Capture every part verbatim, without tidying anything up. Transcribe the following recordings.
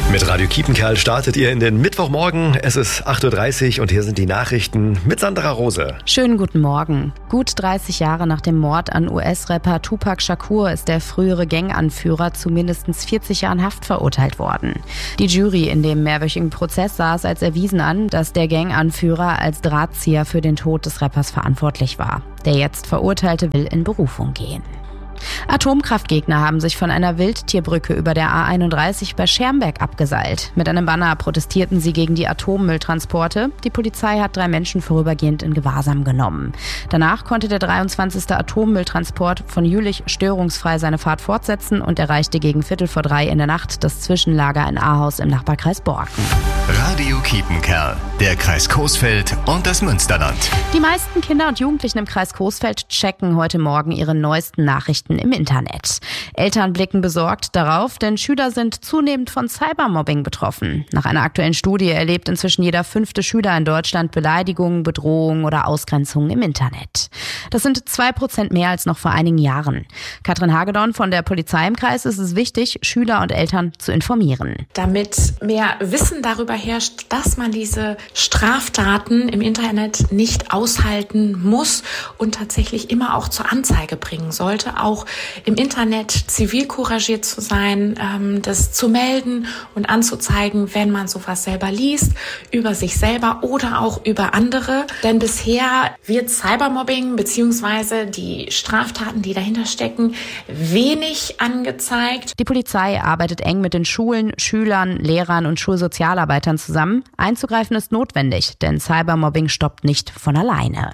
Mit Radio Kiepenkerl startet ihr in den Mittwochmorgen. Es ist acht Uhr dreißig und hier sind die Nachrichten mit Sandra Rose. Schönen guten Morgen. Gut dreißig Jahre nach dem Mord an U S-Rapper Tupac Shakur ist der frühere Ganganführer zu mindestens vierzig Jahren Haft verurteilt worden. Die Jury in dem mehrwöchigen Prozess sah es als erwiesen an, dass der Ganganführer als Drahtzieher für den Tod des Rappers verantwortlich war. Der jetzt Verurteilte will in Berufung gehen. Atomkraftgegner haben sich von einer Wildtierbrücke über der A einunddreißig bei Schermbeck abgeseilt. Mit einem Banner protestierten sie gegen die Atommülltransporte. Die Polizei hat drei Menschen vorübergehend in Gewahrsam genommen. Danach konnte der dreiundzwanzigste Atommülltransport von Jülich störungsfrei seine Fahrt fortsetzen und erreichte gegen Viertel vor drei in der Nacht das Zwischenlager in Ahaus im Nachbarkreis Borken. Radio Kiepenkerl, der Kreis Coesfeld und das Münsterland. Die meisten Kinder und Jugendlichen im Kreis Coesfeld checken heute Morgen ihre neuesten Nachrichten im Internet. Eltern blicken besorgt darauf, denn Schüler sind zunehmend von Cybermobbing betroffen. Nach einer aktuellen Studie erlebt inzwischen jeder fünfte Schüler in Deutschland Beleidigungen, Bedrohungen oder Ausgrenzungen im Internet. Das sind zwei Prozent mehr als noch vor einigen Jahren. Katrin Hagedorn von der Polizei im Kreis ist es wichtig, Schüler und Eltern zu informieren. Damit mehr Wissen darüber herrscht, dass man diese Straftaten im Internet nicht aushalten muss und tatsächlich immer auch zur Anzeige bringen sollte, auch im Internet zivilcouragiert zu sein, das zu melden und anzuzeigen, wenn man sowas selber liest, über sich selber oder auch über andere. Denn bisher wird Cybermobbing bzw. die Straftaten, die dahinter stecken, wenig angezeigt. Die Polizei arbeitet eng mit den Schulen, Schülern, Lehrern und Schulsozialarbeitern zusammen. Einzugreifen ist notwendig, denn Cybermobbing stoppt nicht von alleine.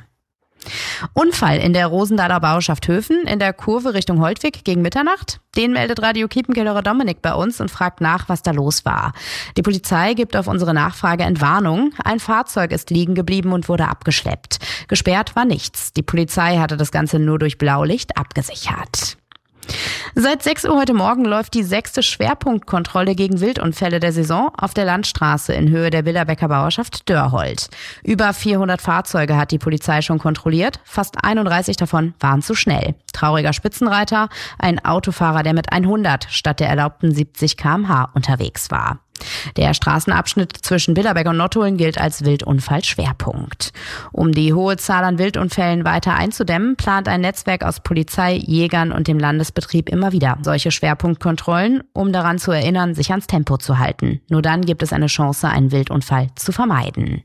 Unfall in der Rosendaler Bauschaft Höfen in der Kurve Richtung Holtwig gegen Mitternacht. Den meldet Radio Kiepenkeller Dominik bei uns und fragt nach, was da los war. Die Polizei gibt auf unsere Nachfrage Entwarnung. Ein Fahrzeug ist liegen geblieben und wurde abgeschleppt. Gesperrt war nichts. Die Polizei hatte das Ganze nur durch Blaulicht abgesichert. Seit sechs Uhr heute Morgen läuft die sechste Schwerpunktkontrolle gegen Wildunfälle der Saison auf der Landstraße in Höhe der Billerbecker Bauerschaft Dörhold. Über vierhundert Fahrzeuge hat die Polizei schon kontrolliert, fast einunddreißig davon waren zu schnell. Trauriger Spitzenreiter, ein Autofahrer, der mit hundert statt der erlaubten siebzig Kilometer pro Stunde unterwegs war. Der Straßenabschnitt zwischen Billerbeck und Nottuln gilt als Wildunfallschwerpunkt. Um die hohe Zahl an Wildunfällen weiter einzudämmen, plant ein Netzwerk aus Polizei, Jägern und dem Landesbetrieb immer wieder solche Schwerpunktkontrollen, um daran zu erinnern, sich ans Tempo zu halten. Nur dann gibt es eine Chance, einen Wildunfall zu vermeiden.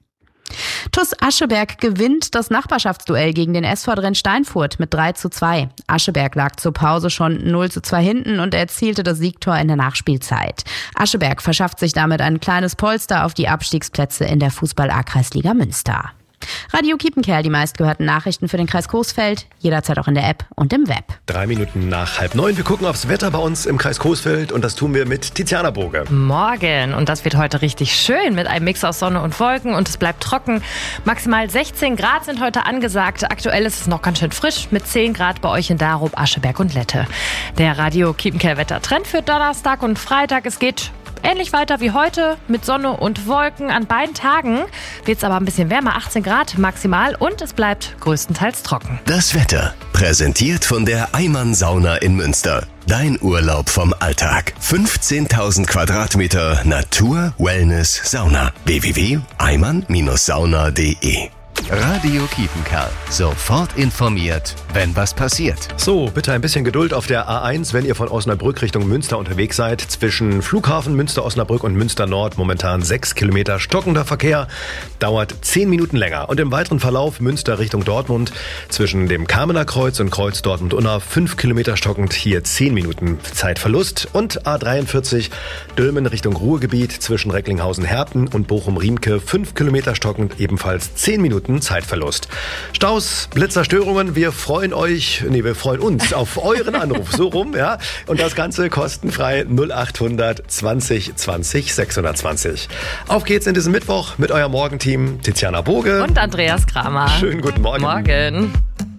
T U S Ascheberg gewinnt das Nachbarschaftsduell gegen den S V Drenn-Steinfurt mit drei zu zwei. Ascheberg lag zur Pause schon null zu zwei hinten und erzielte das Siegtor in der Nachspielzeit. Ascheberg verschafft sich damit ein kleines Polster auf die Abstiegsplätze in der Fußball-A-Kreisliga Münster. Radio Kiepenkerl, die meistgehörten Nachrichten für den Kreis Coesfeld, jederzeit auch in der App und im Web. Drei Minuten nach halb neun. Wir gucken aufs Wetter bei uns im Kreis Coesfeld und das tun wir mit Tiziana Boge. Morgen. Und das wird heute richtig schön mit einem Mix aus Sonne und Wolken und es bleibt trocken. Maximal sechzehn Grad sind heute angesagt. Aktuell ist es noch ganz schön frisch mit zehn Grad bei euch in Darup, Ascheberg und Lette. Der Radio Kiepenkerl Wettertrend für Donnerstag und Freitag. Es geht ähnlich weiter wie heute mit Sonne und Wolken. An beiden Tagen wird es aber ein bisschen wärmer, achtzehn Grad maximal und es bleibt größtenteils trocken. Das Wetter präsentiert von der Eimann Sauna in Münster. Dein Urlaub vom Alltag. fünfzehntausend Quadratmeter Natur, Wellness, Sauna. w w w punkt eimann sauna punkt d e Radio Kiepenkerl. Sofort informiert, wenn was passiert. So, bitte ein bisschen Geduld auf der A eins, wenn ihr von Osnabrück Richtung Münster unterwegs seid. Zwischen Flughafen Münster-Osnabrück und Münster-Nord momentan sechs Kilometer stockender Verkehr. Dauert zehn Minuten länger. Und im weiteren Verlauf Münster Richtung Dortmund zwischen dem Kamener Kreuz und Kreuz Dortmund-Unna fünf Kilometer stockend. Hier zehn Minuten Zeitverlust. Und A dreiundvierzig Dülmen Richtung Ruhrgebiet zwischen Recklinghausen-Herten und Bochum-Riemke fünf Kilometer stockend, ebenfalls zehn Minuten Zeitverlust. Staus, Blitzerstörungen, wir freuen euch, nee, wir freuen uns auf euren Anruf, so rum, ja. Und das Ganze kostenfrei null achthundert zwanzig zwanzig sechshundertzwanzig. Auf geht's in diesem Mittwoch mit eurem Morgenteam Tiziana Boge und Andreas Kramer. Schönen guten Morgen. Morgen.